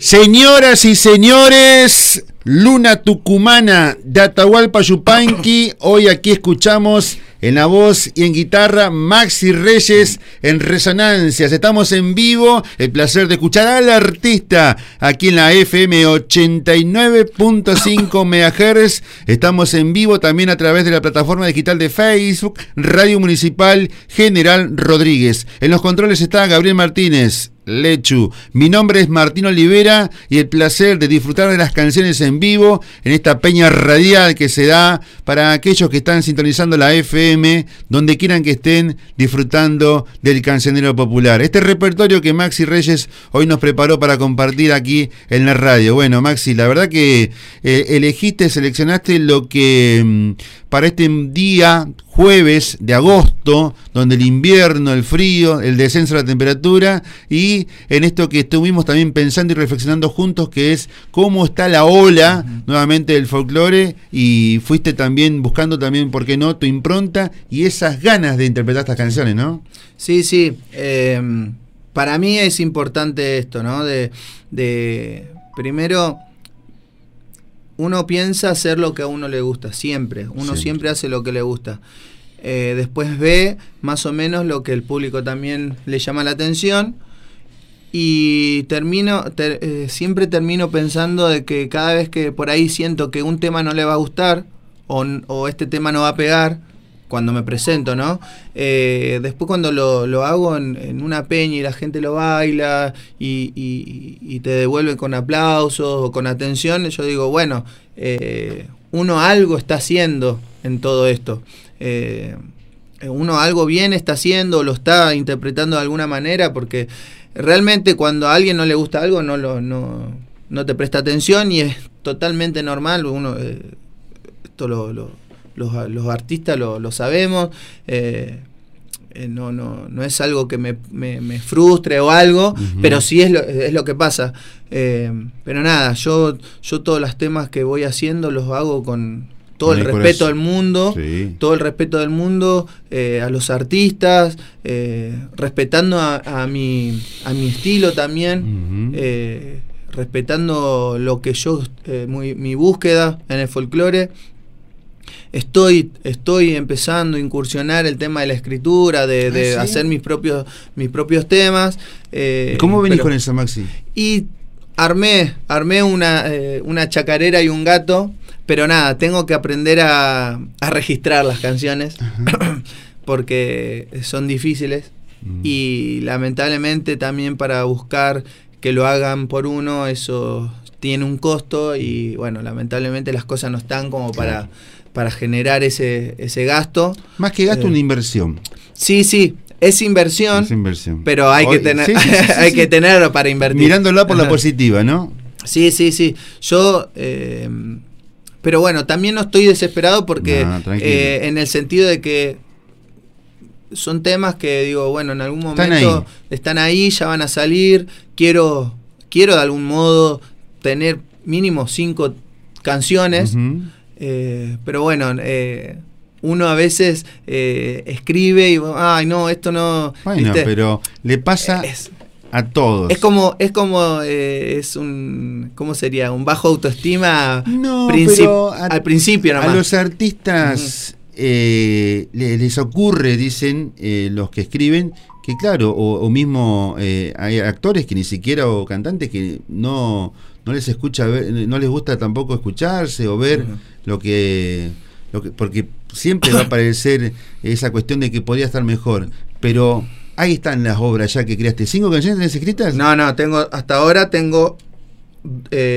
Señoras y señores, Luna Tucumana de Atahualpa Yupanqui. Hoy aquí escuchamos en la voz y en guitarra Maxi Reyes en Resonancias. Estamos en vivo, el placer de escuchar al artista aquí en la FM 89.5 MHz. Estamos en vivo también a través de la plataforma digital de Facebook, Radio Municipal General Rodríguez. En los controles está Gabriel Martínez Lechu. Mi nombre es Martín Olivera y el placer de disfrutar de las canciones en vivo en esta peña radial que se da para aquellos que están sintonizando la FM, donde quieran que estén disfrutando del cancionero popular. Este repertorio que Maxi Reyes hoy nos preparó para compartir aquí en la radio. Bueno, Maxi, la verdad que seleccionaste lo que para este día jueves de agosto, donde el invierno, el frío, el descenso de la temperatura, y en esto que estuvimos también pensando y reflexionando juntos, que es cómo está la ola nuevamente del folclore, y fuiste también buscando también, ¿por qué no?, tu impronta y esas ganas de interpretar estas canciones, ¿no? Sí, para mí es importante esto, ¿no? Primero, uno piensa hacer lo que a uno le gusta, siempre. Uno siempre hace lo que le gusta. Después ve más o menos lo que el público también le llama la atención. Y siempre termino pensando de que cada vez que por ahí siento que un tema no le va a gustar o este tema no va a pegar, cuando me presento, ¿no? Después cuando lo hago en una peña y la gente lo baila y te devuelve con aplausos o con atención, yo digo, bueno, uno algo está haciendo en todo esto. Uno algo bien está haciendo, lo está interpretando de alguna manera, porque realmente cuando a alguien no le gusta algo no te presta atención, y es totalmente normal. Uno esto los artistas lo sabemos. No es algo que me frustre o algo, pero sí es lo que pasa. Pero nada, yo todos los temas que voy haciendo los hago con todo el respeto del mundo, todo el respeto del mundo a los artistas, respetando a mi estilo también, respetando lo que yo, mi búsqueda en el folclore. Estoy empezando a incursionar el tema de la escritura, de hacer mis propios temas. ¿Cómo venís con eso, Maxi? Y armé una chacarera y un gato, pero nada, tengo que aprender a registrar las canciones porque son difíciles y lamentablemente también para buscar que lo hagan por uno, eso tiene un costo, y bueno, lamentablemente las cosas no están como para generar ese gasto. Más que gasto, una inversión. Sí, es inversión, pero hay que tenerlo para invertir. Mirándola por la positiva, ¿no? Sí. Yo, pero bueno, también no estoy desesperado porque en el sentido de que son temas que digo, bueno, en algún momento están ahí, ya van a salir. Quiero de algún modo tener mínimo 5 canciones. Pero bueno, uno a veces escribe y ay no, esto no. Bueno, ¿viste? Pero le pasa a todos. Es como ¿cómo sería? Un bajo autoestima al principio nomás. A los artistas les ocurre, dicen los que escriben, que claro, o mismo hay actores que ni siquiera, o cantantes que no les escucha ver, no les gusta tampoco escucharse o ver lo que porque siempre va a aparecer esa cuestión de que podría estar mejor, pero ahí están las obras ya que creaste. ¿5 canciones tenés escritas? No, hasta ahora tengo